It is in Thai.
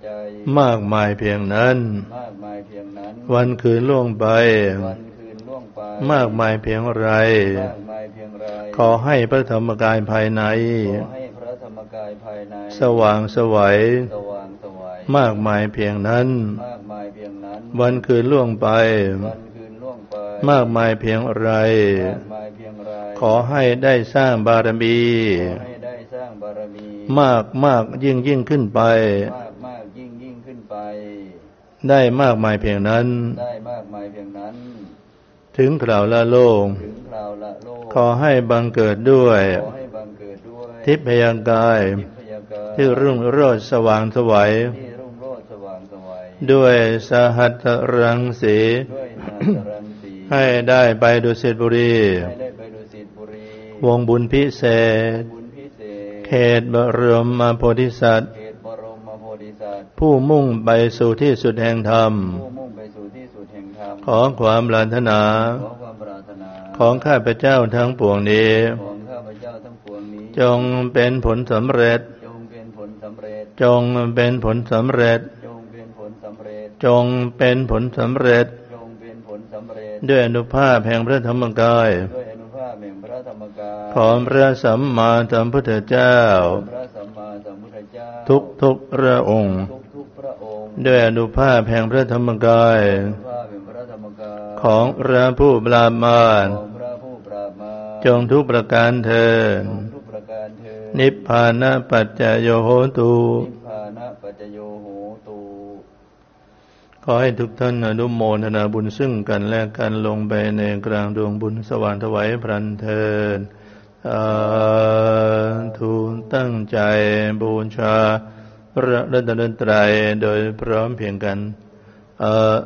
ใจมากมายเพียงนั้นวันคืนล่วงไปมากมายเพียงไรขอให้พระธรรมกายภายในสว่างไสวมากมายเพียงนั้นวันคืนล่วงไปมากมายเพียงไรขอให้ได้สร้างบารมีมากยิ่งขึ้นไปได้มากมายเพียงนั้นถึงคราวละโลกขอให้บังเกิดด้วยทิพยกายที่รุ่งโรจน์สว่างไสวด้วยสหัสรังสีให้ได้ไปดุสิตบุรีวงบุญพิเศษเขตบรมโพธิสัตว์ผู้มุ่งไปสู่ที่สุดแห่งธรรมขอความปรารถนาของข้าพเจ้าทั้งปวงนี้จงเป็นผลสำเร็จจงเป็นผลสำเร็จจงเป็นผลสำเร็จด้วยอนุภาพแห่งพระธรรมกายของพระสัมมาสัมพุทธเจ้าทุกพระองค์ด้วยอนุภาพแห่งพระธรรมกายของพระผู้ปราบมารจงทุกประการเถิดนิพพานะปัจจโยโหตุขอให้ทุกท่านอนุโมทนาบุญซึ่งกันและกันลงไปในกลางดวงบุญสว่างไสวพลันเถิดทูลตั้งใจบูชาพระรัตนตรัยโดยพร้อมเพรียงกัน